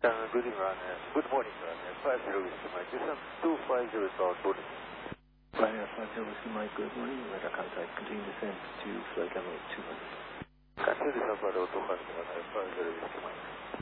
Good evening, good morning, 50 Whiskey Mike. This is 250 is outboard. Ryanair 50 Whiskey Mike, good morning. Radar contact, continue descent to flight level 200. Continue descent for 200, 50 Whiskey Mike.